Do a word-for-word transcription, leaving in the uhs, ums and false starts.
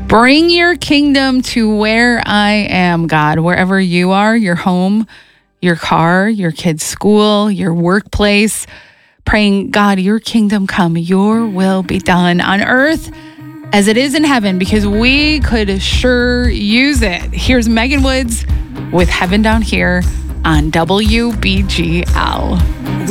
Bring your kingdom to where I am, God, wherever you are, your home, your car, your kid's school, your workplace. Praying, God, your kingdom come, your will be done on earth as it is in heaven, because we could sure use it. Here's Megan Woods with Heaven Down Here on W B G L.